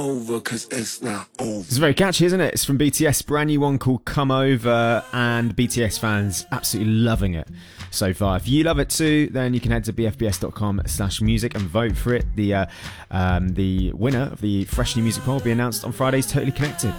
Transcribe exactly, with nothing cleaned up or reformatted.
over, cause it's not over. It's very catchy, isn't it? It's from B T S, brand new one called Come Over, and B T S fans absolutely loving it so far. If you love it too, then you can head to bfbs.com slash music and vote for it. The uh, um, the winner of the Fresh New Music Poll will be announced on Friday's Totally Connected.